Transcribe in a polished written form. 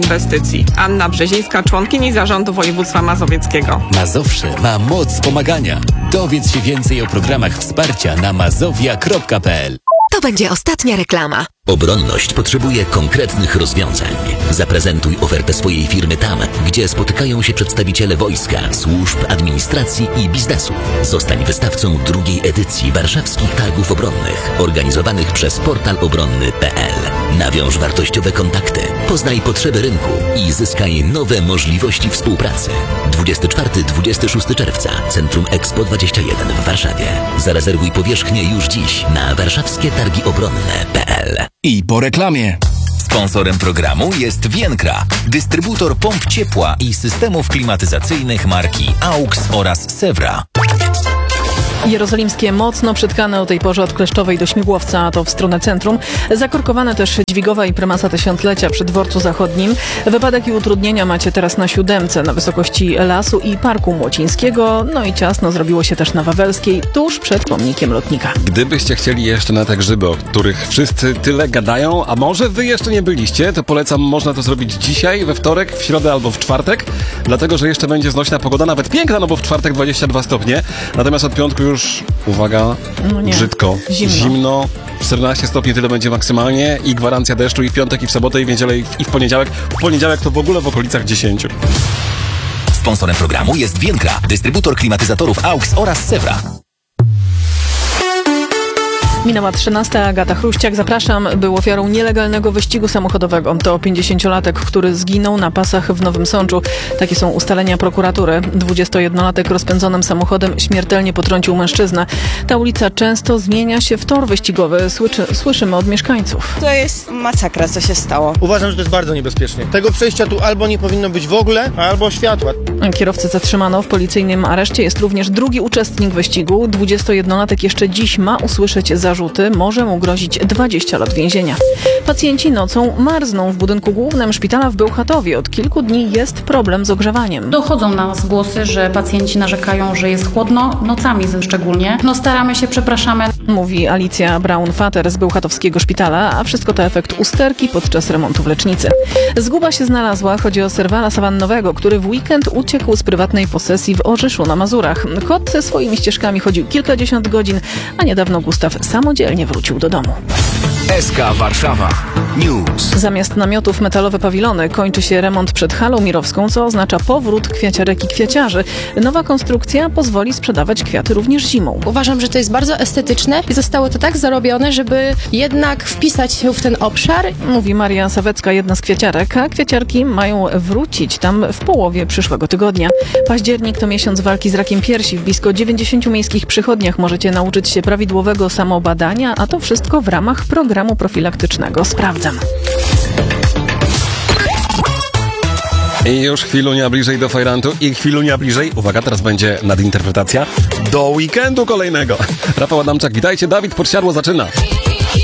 Inwestycji. Anna Brzezińska, członkini Zarządu Województwa Mazowieckiego. Mazowsze ma moc pomagania. Dowiedz się więcej o programach wsparcia na mazowia.pl. To będzie ostatnia reklama. Obronność potrzebuje konkretnych rozwiązań. Zaprezentuj ofertę swojej firmy tam, gdzie spotykają się przedstawiciele wojska, służb, administracji i biznesu. Zostań wystawcą drugiej edycji Warszawskich Targów Obronnych, organizowanych przez portal obronny.pl. Nawiąż wartościowe kontakty, poznaj potrzeby rynku i zyskaj nowe możliwości współpracy. 24-26 czerwca, Centrum Expo 21 w Warszawie. Zarezerwuj powierzchnię już dziś na warszawskietargiobronne.pl. I po reklamie. Sponsorem programu jest Vienkra, dystrybutor pomp ciepła i systemów klimatyzacyjnych marki AUX oraz Sewra. Jerozolimskie mocno przytkane o tej porze od Kleszczowej do Śmigłowca, a to w stronę centrum. Zakorkowane też Dźwigowa i Prymasa Tysiąclecia przy Dworcu Zachodnim. Wypadek i utrudnienia macie teraz na Siódemce, na wysokości Lasu i Parku Młocińskiego. No i ciasno zrobiło się też na Wawelskiej, tuż przed pomnikiem lotnika. Gdybyście chcieli jeszcze na te grzyby, o których wszyscy tyle gadają, a może wy jeszcze nie byliście, to polecam, można to zrobić dzisiaj, we wtorek, w środę albo w czwartek, dlatego, że jeszcze będzie znośna pogoda, nawet piękna, no bo w czwartek 22 stopnie, natomiast od piątku już, uwaga, brzydko, zimno, 14 stopni tyle będzie maksymalnie i gwarancja deszczu i w piątek, i w sobotę, i w niedzielę, i w poniedziałek. W poniedziałek to w ogóle w okolicach 10. Sponsorem programu jest Vienkra, dystrybutor klimatyzatorów AUX oraz Sewra. Minęła 13. Agata Chruściak. Zapraszam. Był ofiarą nielegalnego wyścigu samochodowego. To 50-latek, który zginął na pasach w Nowym Sączu. Takie są ustalenia prokuratury. 21-latek rozpędzonym samochodem śmiertelnie potrącił mężczyznę. Ta ulica często zmienia się w tor wyścigowy. Słyszymy od mieszkańców. To jest masakra, co się stało. Uważam, że to jest bardzo niebezpiecznie. Tego przejścia tu albo nie powinno być w ogóle, albo światła. Kierowcę zatrzymano. W policyjnym areszcie jest również drugi uczestnik wyścigu. 21-latek jeszcze dziś ma usłyszeć zarzuty, może mu grozić 20 lat więzienia. Pacjenci nocą marzną w budynku głównym szpitala w Bełchatowie. Od kilku dni jest problem z ogrzewaniem. Dochodzą na nas głosy, że pacjenci narzekają, że jest chłodno, nocami szczególnie. Staramy się, przepraszamy. Mówi Alicja Braun-Fater z Bełchatowskiego Szpitala, a wszystko to efekt usterki podczas remontu w lecznicy. Zguba się znalazła. Chodzi o serwala sawannowego, który w weekend uciekł z prywatnej posesji w Orzyszu na Mazurach. Kot swoimi ścieżkami chodził kilkadziesiąt godzin, a niedawno Gustaw samodzielnie wrócił do domu. SK Warszawa News. Zamiast namiotów metalowe pawilony. Kończy się remont przed halą mirowską, co oznacza powrót kwiaciarek i kwiaciarzy. Nowa konstrukcja pozwoli sprzedawać kwiaty również zimą. Uważam, że to jest bardzo estetyczne i zostało to tak zarobione, żeby jednak wpisać się w ten obszar. Mówi Maria Sawecka, jedna z kwiaciarek, a kwiaciarki mają wrócić tam w połowie przyszłego tygodnia. Październik to miesiąc walki z rakiem piersi. W blisko 90 miejskich przychodniach możecie nauczyć się prawidłowego samobadania, a to wszystko w ramach programu profilaktycznego Sprawdzam. I już chwilunia bliżej do fajrantu i chwilunia bliżej, uwaga, teraz będzie nadinterpretacja, do weekendu kolejnego. Rafał Adamczak, witajcie, Dawid Podsiadło zaczyna.